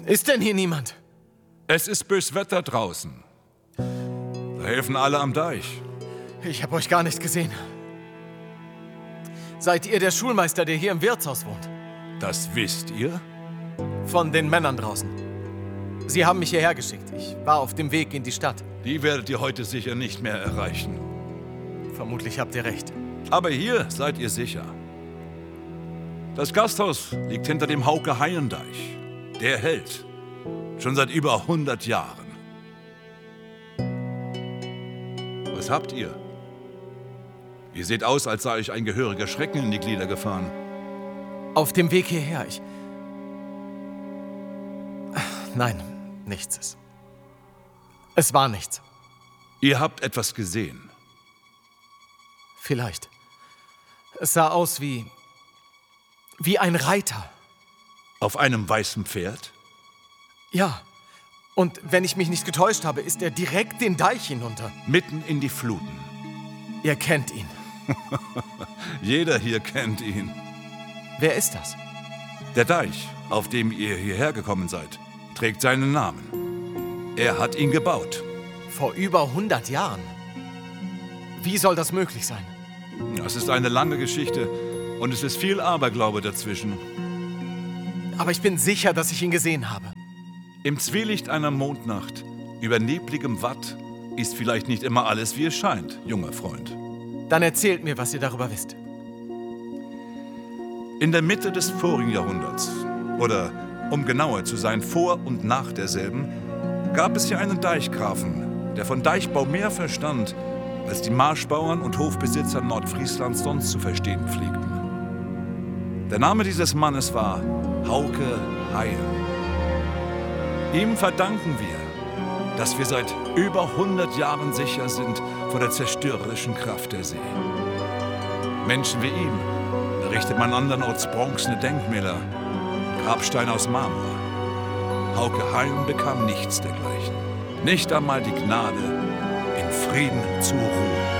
Ist denn hier niemand? Es ist bös Wetter draußen. Da helfen alle am Deich. Ich habe euch gar nicht gesehen. Seid ihr der Schulmeister, der hier im Wirtshaus wohnt? Das wisst ihr? Von den Männern draußen. Sie haben mich hierher geschickt. Ich war auf dem Weg in die Stadt. Die werdet ihr heute sicher nicht mehr erreichen. Vermutlich habt ihr recht. Aber hier seid ihr sicher. Das Gasthaus liegt hinter dem Hauke-Haien-Deich. Der hält. Schon seit über 100 Jahren. Was habt ihr? Ihr seht aus, als sei euch ein gehöriger Schrecken in die Glieder gefahren. Auf dem Weg hierher, Nein, nichts. Es war nichts. Ihr habt etwas gesehen. Vielleicht. Es sah aus wie ein Reiter. Auf einem weißen Pferd? Ja. Und wenn ich mich nicht getäuscht habe, ist er direkt den Deich hinunter. Mitten in die Fluten. Ihr kennt ihn. Jeder hier kennt ihn. Wer ist das? Der Deich, auf dem ihr hierher gekommen seid, trägt seinen Namen. Er hat ihn gebaut. Vor über 100 Jahren? Wie soll das möglich sein? Das ist eine lange Geschichte und es ist viel Aberglaube dazwischen. Aber ich bin sicher, dass ich ihn gesehen habe. Im Zwielicht einer Mondnacht, über nebligem Watt, ist vielleicht nicht immer alles, wie es scheint, junger Freund. Dann erzählt mir, was ihr darüber wisst. In der Mitte des vorigen Jahrhunderts, oder um genauer zu sein, vor und nach derselben, gab es hier einen Deichgrafen, der von Deichbau mehr verstand, als die Marschbauern und Hofbesitzer Nordfrieslands sonst zu verstehen pflegten. Der Name dieses Mannes war Hauke Haien. Ihm verdanken wir, dass wir seit über 100 Jahren sicher sind vor der zerstörerischen Kraft der See. Menschen wie ihm errichtet man andernorts bronzene Denkmäler, Grabsteine aus Marmor. Hauke Haien bekam nichts dergleichen. Nicht einmal die Gnade, in Frieden zu ruhen.